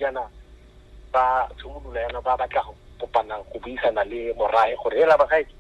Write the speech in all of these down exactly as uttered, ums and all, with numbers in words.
jana ba tshimolola yana ba batla go kopana go buisana le morae gore ela ba gae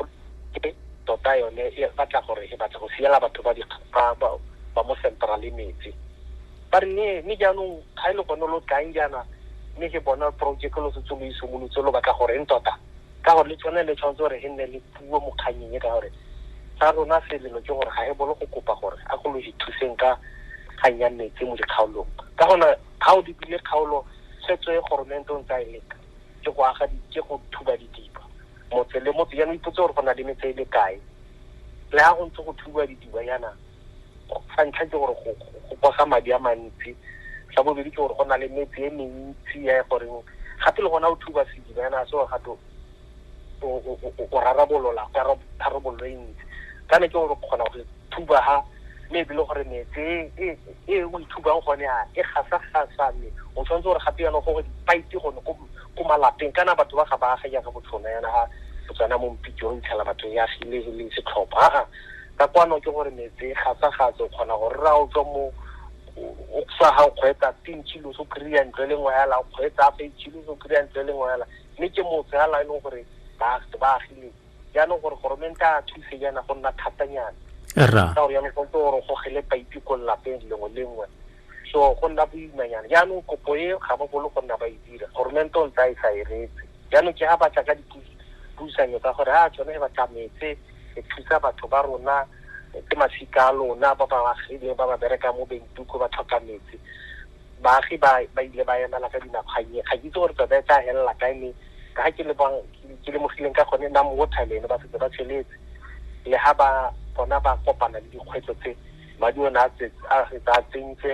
tota yone e batla gore e batla go siela batho ba di ba ba mo central metsi ba re ne ni jaanong ga ile go no lo tlang jana ne ke bona project lo se tsolo isomolotse lo batla gore ntota ka gore le tsone le tshwanetse gore e nne le puo mo kganyeng ka gore sa rona se lelo ke gore ga e bolo go kopa gore a go lo ithuseng ka kganyanetse mo dikgaolong ka gona ga o di bile kgaolo setso e goromento ntsa ile ke go aga di ke go thuba didiba motse le motse ya no ipotse gore go na le metse ile kae le ha go ntse go thuba didiba yana fa ntlha ke gore go go boga madi a mantsi sa bo bedi ke gore go na le metse e mentsi ya gore gape le gona o thuba sediba yana so gato o o rarabolola ka ro tharabollo e ntsi kana ke gore khona go thuba ha maybe le gore metse e e o ithubang gone ha e gasa gasa me o tshwanetse gore gape yana go paiti gone go go malapeng kana batho ba ga ba ga ya ga botlhona yana ha tsana mo mpitso ntshela batho ya gile le se tlhopha ha ka kwano ke gore metse gasa gasa khona gore ra o tswa mo o sa ha o khwetsa ten kilo so kriya ntwe le ngwala o khwetsa fa kilo so kriya ntwe le ngwala mme ke mo tsa la eno gore ba ba gile ya no gore goromenta thuse yana go nna thatanyana ra ka gore ya no go go go gele paipi ko lapeng le ngo lengwe so go nna boimanyana ya no kopo e ga ba bolo go nna ba idira goromento ntsa e sa iretse ya no ke ha ba tla ka dipusanyo ka gore ha tsone ba tlametse e thusa batho ba rona ke masika lona ba ba gile ba ba bereka mo bentuko ba tlhokametse baagi ba ba ile ba yana la ka dinakganye ga ditse gore tsa tsa hela ka ene ka ke le bang ke le mogileng ka gone nna mo Thailand ba se ba tšheletse le ha ba bona ba kopana le dikgwetso tse madi ona tse a tsa tsentse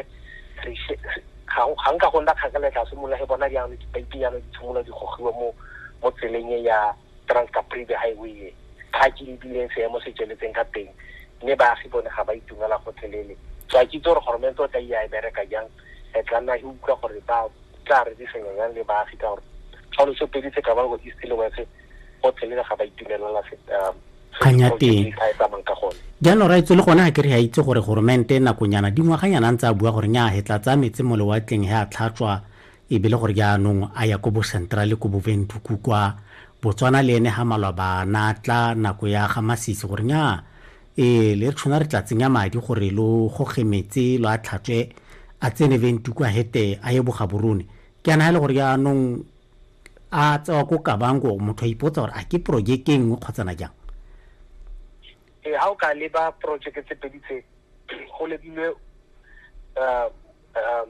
ga ga nka go nna khakala ka semola he bona ya di paipi ya di tshimola di gogiwa mo mo tseleng ya Trans-Cape Highway ga ke di bile se mo se tšheletseng ka teng ne ba se bona ga ba itumela go tselele so a ke tsore goromento tla ya e bereka jang e tla nna e utlwa gore ba tla re di senyang le ba Afrika gore tsalo se peditse ka ba go istile wa se go tselela ga ba itumela la se kanyateng jalo ra itse le gona ke re ha itse gore gormente nakonyana dingwaganyana ntse a bua gore nya hetla tsa metse mo lewatleng he a tlhatswa e bile gore jaanong a ya go bo central go bo Windhoek kwa Botswana le ene ha malwa ba natla nako ya ga Masisi gore nya e le tshwana re tla tsenya madi gore lo go gemetse lo a tlhatswe a tsene Windhoek a hete a ye boga borone ke ana le gore jaanong a tsa go ka bango motho a ipotsa gore a ke project e nngwe kgotsana jang e ha o ka le ba project tse peditse go le bile uh um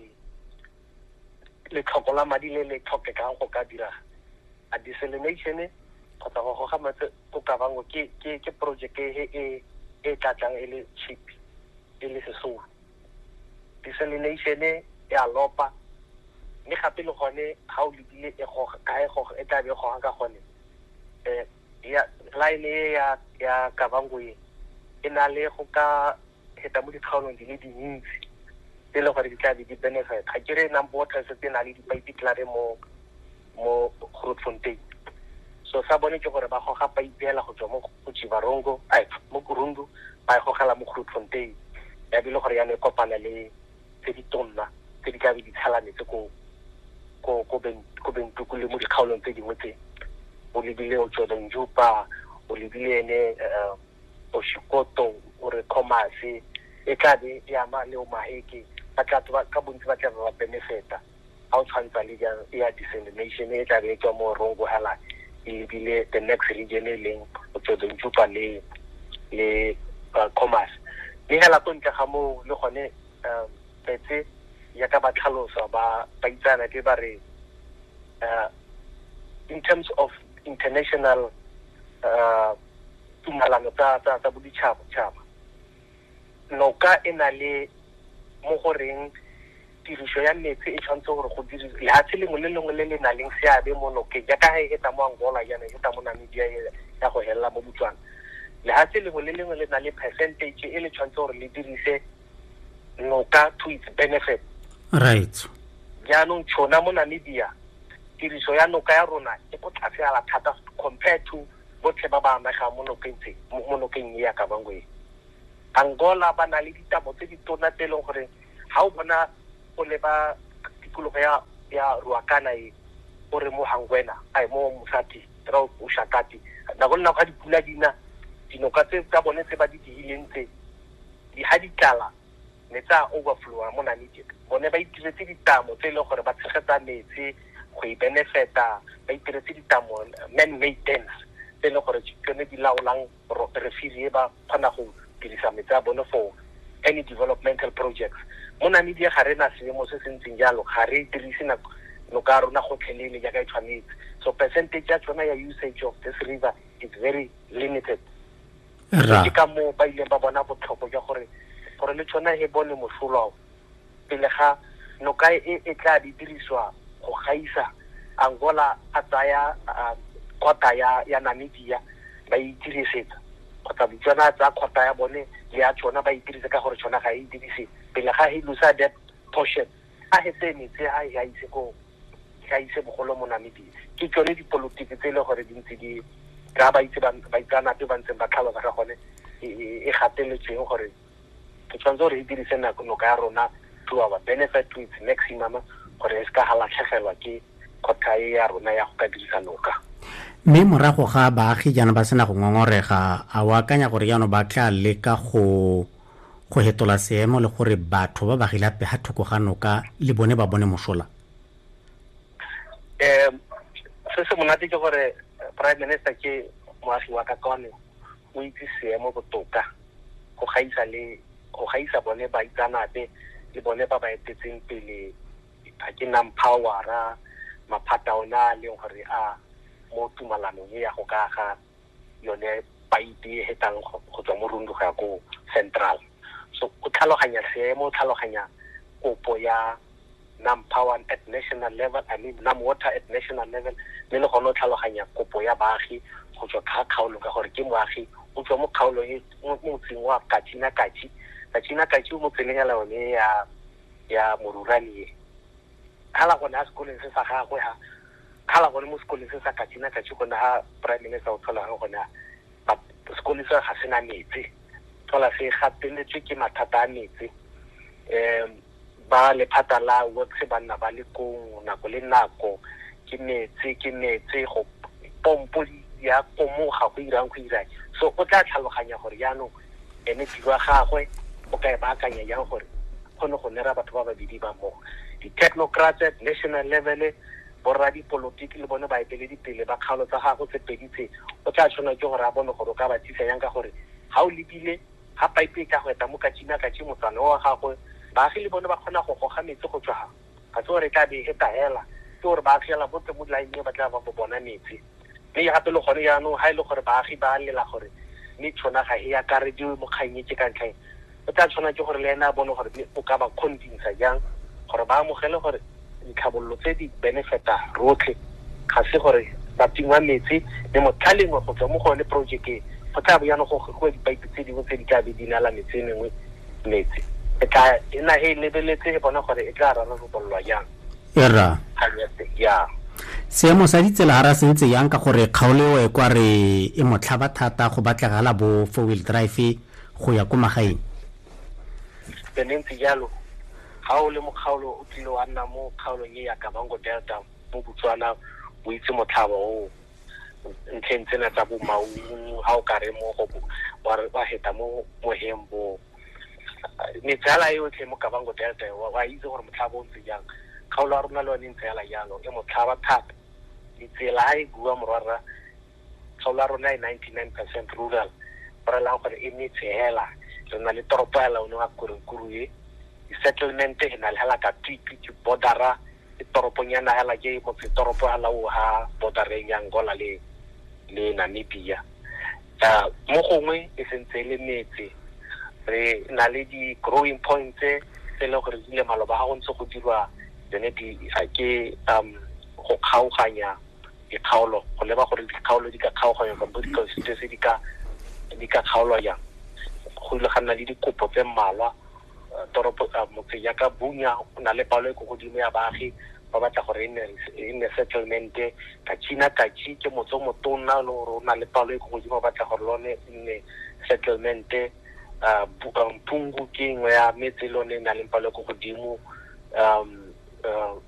le tlhokola madi le le tlhokega go ka dira a desalination kgotsa go ga matse go ka bango ke ke ke project e e e tlatlang e le cheap e le sesolo desalination ya lopa ne gape le gone ha o lebile e go ka e go e tla be go ga gone eh ya line ya ya ka bango e ena le go ka heta mo dikgaolong di le dintsi le le gore di tla di benefit ga ke re number water se tsena le di pipe klare mo mo Grootfontein so sa bone ke gore ba go ga pipe ya la go tswa mo go Chivarongo ai mo Kurundu ba go gala mo Grootfontein ya bile gore ya ne kopana le tse di tonna tse di ka be di tshalanetse ko ko ko ben ko ben tukule mo dikgaolong tse dingwe tse o lebile o tswa Njupa o lebile ne o Shikoto o re Komasi e ka be ya ma le o Maheke ba tla twa ka bontsi ba tla ba benefita ha o tshwantsa le ya desalination e tla be tswa mo Rongo hala e lebile the next region e leng o tswa Njupa le le Komasi le hala go ntle ga mo le gone petse ya ka ba tlhalosa ba ba itsana ke ba re uh in terms of international uh tumalano tsa tsa tsa boditšhaba tšhaba noka ena le mo goreng tiriso ya metsi e tshwantse gore go dirisiwa le ha tseleng le lengwe le le na leng seabe mo nokeng ya ka e ta mo Angola yana e ta mo Namibia ya go hella mo Botswana le ha tseleng le lengwe le na le percentage e le tshwantse gore le dirise noka to its benefit right jaanong tshona mo Namibia tiriso ya noka ya rona e go tlase ala thata compared to botle ba ba amega mo nokeng tse mo nokeng ya ka bangwe Angola ba na le ditabo tse di tona tse leng gore ha o bona o le ba tikologo ya ya Ruakana e gore mo Hangwena ai mo Musati tro Ushakati na go nna ga dipula dina dinoka tse tsa bone tse ba di dileng tse di ha di tlala ne tsa overflow mo Namibia bone ba itiretse ditamo tse le gore ba tshegetsa metsi go i benefita ba itiretse ditamo man made dams tse le gore tsone di laolang refugee ba khona go dirisa metsi a bone for any developmental projects mo Namibia ga rena seemo se se ntseng jalo ga re dirise na no ka rona go tlhelele ja ka itshwanetse so percentage ya tsona ya usage of this river is very limited ra ke ka mo ba ile ba bona botlhoko ja gore gore le tsona e bone mošolo pele ga no ka e e tla di diriswa go gaisa Angola a tsaya kota ya ya Namibia ba e dirisetsa kota tsona tsa kota ya bone le ya tsona ba e dirisa ka gore tsona ga e dirise pele ga e lusa that portion a hetene tse ha ya ise go ga ise bogolo mo Namibia ke tsone dipolitiki tse le gore dintsi di ka ba itse ba ba itana te ba ntse ba tlhalo ga gone e gateletseng gore ke tsantse re dirise na no ka rona to our benefit to its maximum gore e ska hala tlhegelwa ke kota ya rona ya go ka dirisa noka mme morago ga baagi jana ba sena go ngongorega a wa kanya gore yano ba tla leka go go hetola seemo le gore batho ba ba gila pe ha thoko ga noka le bone ba bone mosola eh se se monate ke gore prime minister ke moagi wa Kakwane o itse seemo botoka go gaisa le go gaisa bone ba itanape le bone ba ba etetseng pele ba ke nam power maphata ona le gore a mo tumalano ya go ka ga yone ba ite hetang go tswa mo rundu ga go central so o tlhaloganya seemo o tlhaloganya kopo ya nam power at national level I mean nam water at national level le le gono tlhaloganya kopo ya baagi go tswa ka kgaolo ka gore ke moagi o tswa mo kgaolo e mo tseng wa Katsina Katsi Katsina Katsi mo tseleng ya lone ya ya Morurani hala gona sekolong se sa gagwe ha hala gona mo sekolong se sa Katsina Katsi gona ha prime minister o tlhola gona ba sekolong se ga sena metsi tlhola se gateletswe ke mathata a metsi em ba le phata la wo se banna ba le kong nako le nako ke metsi ke metsi go pompo ya komo ga go irang go ira so o tla tlhaloganya gore yaano ene diwa gagwe o ka e baakanya yang gore kgone go nera batho ba ba bidi ba mo di technocrats at national level borra di politiki le bone ba ipeledi pele ba kgalo tsa gago tse peditse o tla tshwana ke gore a bone gore o ka ba tsisa yang ka gore ha o lebile ha pipe ka go eta mo Katsina Katsi motsana wa gagwe baagi le bone ba kgona go goga metsi go tswa ga tsore ka be heta hela tsore ba khela bote mo line ba tla ba bona metsi mme gape le gone ya no ha ile gore baagi ba lela gore ni tshona ga ya ka re di mo kganyetse ka ntlha o tla tshwana ke gore le ena bone gore o ka ba convince jang gore ba amogele gore ditlhabololo tse di benefita rotlhe ga se gore ba tingwa metsi le mothalengwe go tswa mo gone project e go tla bo yana go go di pipe tse dingwe tse di ka be di nala metsi mengwe metsi e tla ena he lebeletse e bona gore e tla rana go bolwa jang era ya seemo sa ditsela ha ra sentse yang ka gore kgaoleo e kwa re e motlhaba thata go batlegala bo four wheel drive go ya ko magaeng benentsi jalo ha o le mo kgaolo o tlile wa nna mo kgaolong e ya Kavango Delta mo Botswana o itse motlhaba o ntse na tsa bo maungu ha o ka re mo go wa heta mo mo hembo metsala yo tle mo Kavango Delta wa itse gore motlhaba o ntse jang kgaolo ya rona le one ntse yala jalo e motlhaba thata ditsela e bua morara kgaolo ya rona e ninety-nine percent rural bara la gore e metse hela re na le toropo ya laone wa Kurukuru e settlement e na le hala ka tiki ke bodara e toropo nyana hala ke mo toropo hala o ha bodareng ya Angola le le Namibia ta mo gongwe e sentse le metse re na le di growing points e le gore le maloba ha go ntse go dirwa tsene di a ke um go kgaoganya dikgaolo go leba gore dikgaolo di ka kgaoganya ka bo dikausetsi di ka di ka kgaolwa yang go ile ga nna le dikopo tse mmalwa toropo motse ya ka Bunya o na le palo e go godimo ya baagi ba batla gore e nne settlement ka China Katsi ke motso motona le gore o na le palo e go godimo ba batla gore lone nne settlement uh Pungu ke ngwe ya metse lone na le palo e go godimo um uh